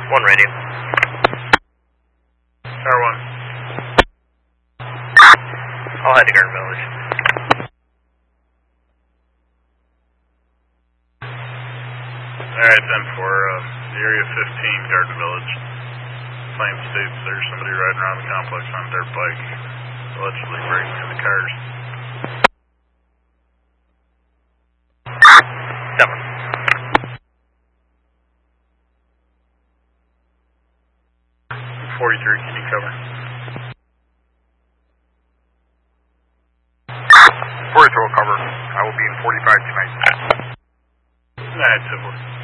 One radio. Tower 1. I'll head to Garden Village. Alright then, for the Area 15 Garden Village. Claim states there's somebody riding around the complex on a dirt bike, allegedly breaking into cars. 7. 43, can you cover? 43 will cover. I will be in 45 tonight. Alright, 2-4.